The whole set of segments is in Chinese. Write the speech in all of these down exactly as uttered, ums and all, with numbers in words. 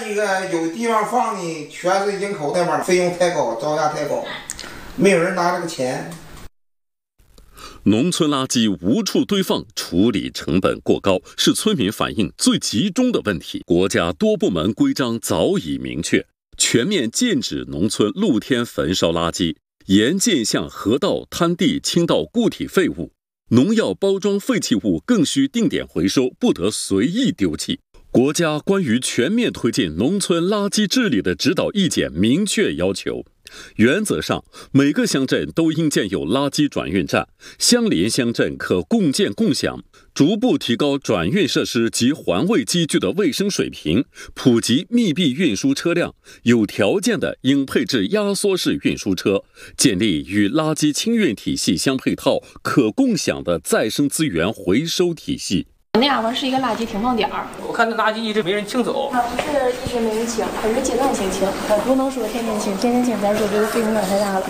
一个有地方放的全是营口那边，费用太高，造价太高，没有人拿这个钱。 农村垃圾无处堆放，处理成本过高，是村民反映最集中的问题。国家多部门规章早已明确，全面禁止农村露天焚烧垃圾，严禁向河道、滩地倾倒固体废物，农药包装废弃物更需定点回收，不得随意丢弃。国家关于全面推进农村垃圾治理的指导意见明确要求，原则上，每个乡镇都应建有垃圾转运站，相邻乡镇可共建共享，逐步提高转运设施及环卫机具的卫生水平，普及密闭运输车辆，有条件的应配置压缩式运输车，建立与垃圾清运体系相配套、可共享的再生资源回收体系。 那样吧是一个垃圾停放点儿， 我看那垃圾一直没人清走。 它不是一直没人清，它是阶段性清，它不能说天天清，天天清咱说这个费用有点太大了。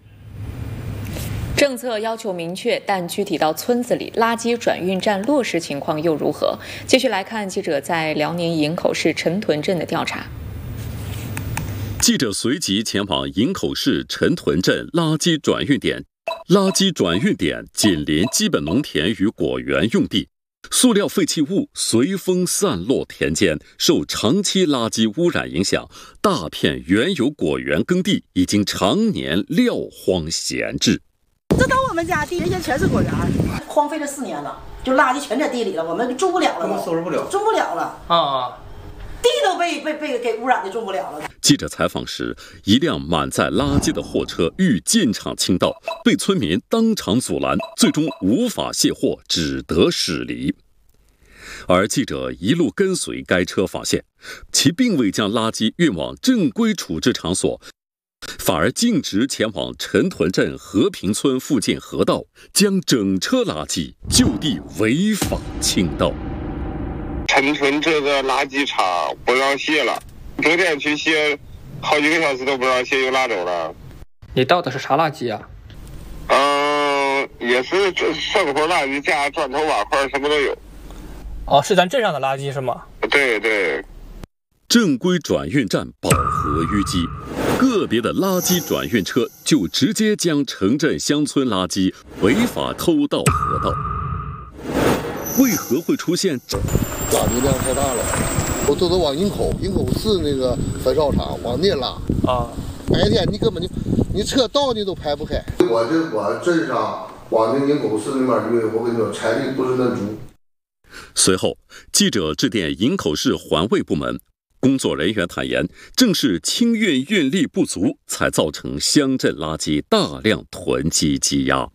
政策要求明确，但具体到村子里，垃圾转运站落实情况又如何？继续来看记者在辽宁营口市陈屯镇的调查。 记者随即前往营口市陈屯镇垃圾转运点，垃圾转运点紧邻基本农田与果园用地。塑料废弃物随风散落田间，受长期垃圾污染影响，大片原有果园耕地已经常年撂荒闲置。 这都我们家地，人家全是果园，荒废了四年了，就垃圾全在地里了，我们种不了了， 根本收拾不了， 种不了了啊！ 地都被被被给污染的，种不了了。 记者采访时，一辆满载垃圾的货车欲进场倾倒，被村民当场阻拦，最终无法卸货，只得驶离。而记者一路跟随该车，发现其并未将垃圾运往正规处置场所，反而径直前往陈屯镇和平村附近河道，将整车垃圾就地违法倾倒。 陈屯这个垃圾场不让卸了，昨天去卸，好几个小时都不让卸，又拉走了。 你倒的是啥垃圾啊？ 嗯，也是生活垃圾加砖头瓦块，什么都有。 哦，是咱镇上的垃圾是吗？ 对对。 正规转运站饱和淤积，个别的垃圾转运车就直接将城镇乡村垃圾违法偷倒河道。为何会出现垃圾量太大了？我都得往营口，营口市那个焚烧厂往那拉啊！ 白天你根本就你车道你都排不开。我这我镇上往那营口市那边运，我跟你说，财力不是那足。 随后，记者致电营口市环卫部门，工作人员坦言，正是清运运力不足，才造成乡镇垃圾大量囤积积压。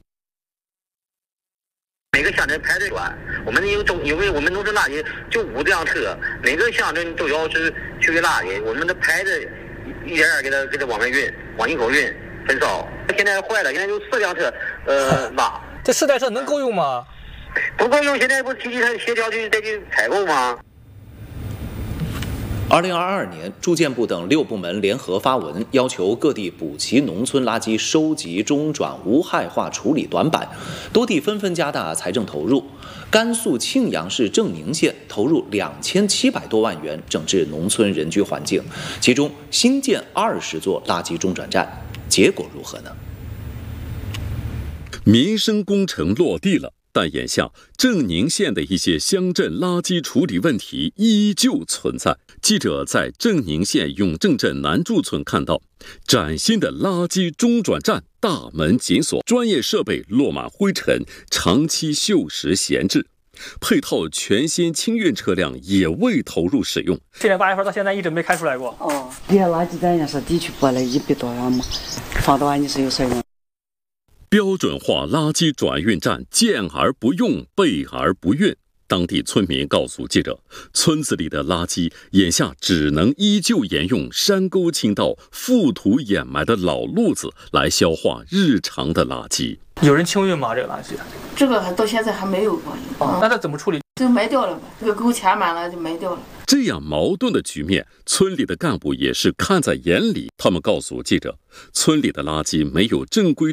每个乡镇排队短，我们有中，因为我们农村垃圾就五辆车，每个乡镇都要是去运垃圾，我们的排着一点点给它给它往外运，往营口运焚烧。现在坏了，现在有四辆车，呃拉。 这四台车能够用吗？ 不够用，现在不提前协调去再去采购吗？ 二零二二年，住建部等六部门联合发文，要求各地补齐农村垃圾收集、中转、无害化处理短板，多地纷纷加大财政投入。甘肃庆阳市正宁县投入两千七百多万元整治农村人居环境，其中新建二十座垃圾中转站，结果如何呢？ 民生工程落地了。但眼下正宁县的一些乡镇垃圾处理问题依旧存在。记者在正宁县永正镇南柱村看到，崭新的垃圾中转站大门紧锁，专业设备落满灰尘，长期锈蚀闲置，配套全新清运车辆也未投入使用。 去年八月份到现在一直没开出来过。 哦，这些垃圾站也是地区拨了一百多万嘛，放到完你是有事用。 标准化垃圾转运站建而不用，备而不运。当地村民告诉记者，村子里的垃圾眼下只能依旧沿用山沟倾倒、覆土掩埋的老路子来消化日常的垃圾。 有人清运吗？这个垃圾？ 这个还到现在还没有过。 哦，那它怎么处理？ 就埋掉了呗，这个沟填满了就埋掉了。 这样矛盾的局面，村里的干部也是看在眼里。他们告诉记者，村里的垃圾没有正规